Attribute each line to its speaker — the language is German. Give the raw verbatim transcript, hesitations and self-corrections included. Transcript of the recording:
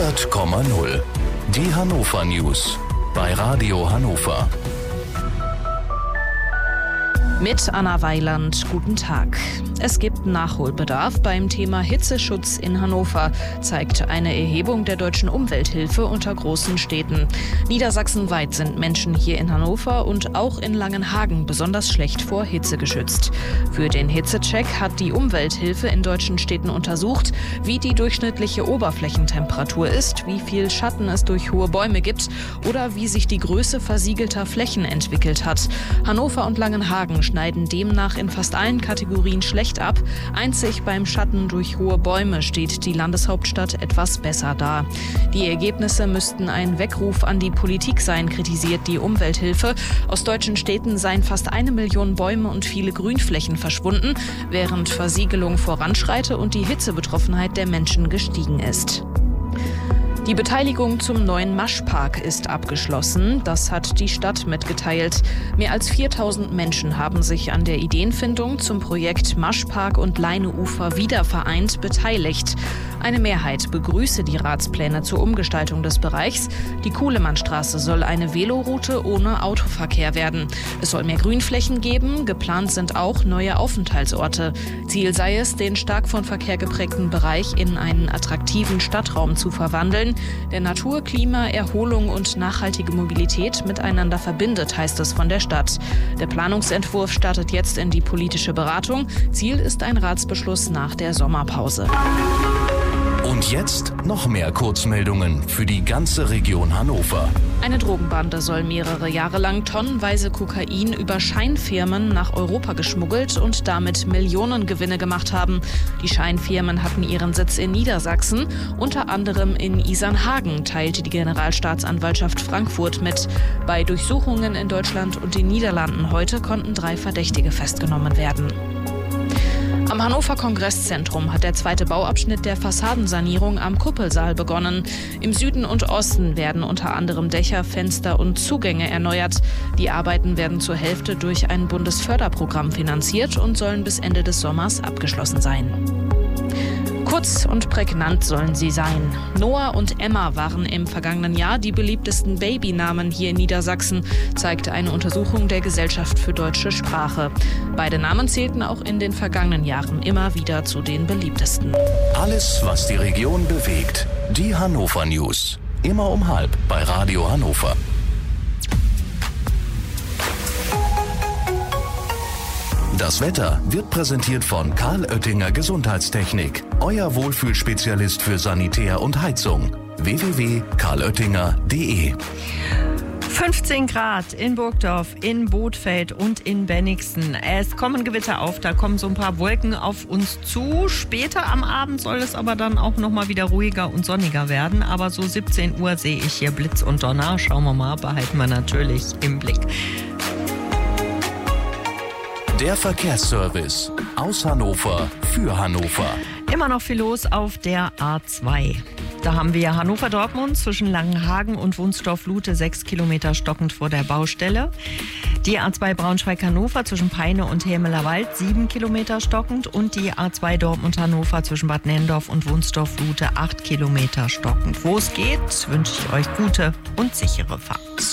Speaker 1: hundert Komma null. Die Hannover News bei Radio Hannover.
Speaker 2: Mit Anna Weiland, guten Tag. Es gibt Nachholbedarf beim Thema Hitzeschutz in Hannover, zeigt eine Erhebung der Deutschen Umwelthilfe unter großen Städten. Niedersachsenweit sind Menschen hier in Hannover und auch in Langenhagen besonders schlecht vor Hitze geschützt. Für den Hitzecheck hat die Umwelthilfe in deutschen Städten untersucht, wie die durchschnittliche Oberflächentemperatur ist, wie viel Schatten es durch hohe Bäume gibt oder wie sich die Größe versiegelter Flächen entwickelt hat. Hannover und Langenhagen schneiden demnach in fast allen Kategorien schlecht ab. Einzig beim Schatten durch hohe Bäume steht die Landeshauptstadt etwas besser da. Die Ergebnisse müssten ein Weckruf an die Politik sein, kritisiert die Umwelthilfe. Aus deutschen Städten seien fast eine Million Bäume und viele Grünflächen verschwunden, während Versiegelung voranschreite und die Hitzebetroffenheit der Menschen gestiegen ist. Die Beteiligung zum neuen Maschpark ist abgeschlossen. Das hat die Stadt mitgeteilt. Mehr als viertausend Menschen haben sich an der Ideenfindung zum Projekt Maschpark und Leineufer wiedervereint beteiligt. Eine Mehrheit begrüße die Ratspläne zur Umgestaltung des Bereichs. Die Kuhlemannstraße soll eine Veloroute ohne Autoverkehr werden. Es soll mehr Grünflächen geben. Geplant sind auch neue Aufenthaltsorte. Ziel sei es, den stark von Verkehr geprägten Bereich in einen attraktiven Stadtraum zu verwandeln, der Natur, Klima, Erholung und nachhaltige Mobilität miteinander verbindet, heißt es von der Stadt. Der Planungsentwurf startet jetzt in die politische Beratung. Ziel ist ein Ratsbeschluss nach der Sommerpause.
Speaker 1: Und jetzt noch mehr Kurzmeldungen für die ganze Region Hannover.
Speaker 2: Eine Drogenbande soll mehrere Jahre lang tonnenweise Kokain über Scheinfirmen nach Europa geschmuggelt und damit Millionengewinne gemacht haben. Die Scheinfirmen hatten ihren Sitz in Niedersachsen, unter anderem in Isernhagen, teilte die Generalstaatsanwaltschaft Frankfurt mit. Bei Durchsuchungen in Deutschland und den Niederlanden heute konnten drei Verdächtige festgenommen werden. Am Hannover Kongresszentrum hat der zweite Bauabschnitt der Fassadensanierung am Kuppelsaal begonnen. Im Süden und Osten werden unter anderem Dächer, Fenster und Zugänge erneuert. Die Arbeiten werden zur Hälfte durch ein Bundesförderprogramm finanziert und sollen bis Ende des Sommers abgeschlossen sein. Kurz und prägnant sollen sie sein. Noah und Emma waren im vergangenen Jahr die beliebtesten Babynamen hier in Niedersachsen, zeigte eine Untersuchung der Gesellschaft für deutsche Sprache. Beide Namen zählten auch in den vergangenen Jahren immer wieder zu den beliebtesten.
Speaker 1: Alles, was die Region bewegt. Die Hannover News. Immer um halb bei Radio Hannover. Das Wetter wird präsentiert von Karl Oettinger Gesundheitstechnik. Euer Wohlfühlspezialist für Sanitär und Heizung. w w w punkt karl oettinger punkt de
Speaker 3: fünfzehn Grad in Burgdorf, in Bothfeld und in Bennigsen. Es kommen Gewitter auf, da kommen so ein paar Wolken auf uns zu. Später am Abend soll es aber dann auch noch mal wieder ruhiger und sonniger werden. Aber so siebzehn Uhr sehe ich hier Blitz und Donner. Schauen wir mal, behalten wir natürlich im Blick.
Speaker 1: Der Verkehrsservice aus Hannover für Hannover.
Speaker 3: Immer noch viel los auf der A zwei. Da haben wir Hannover-Dortmund zwischen Langenhagen und Wunstorf-Lute sechs Kilometer stockend vor der Baustelle. Die A zwei Braunschweig-Hannover zwischen Peine und Hämelerwald sieben Kilometer stockend und die A zwei Dortmund-Hannover zwischen Bad Nenndorf und Wunstorf-Lute acht Kilometer stockend. Wo es geht, wünsche ich euch gute und sichere Fahrt.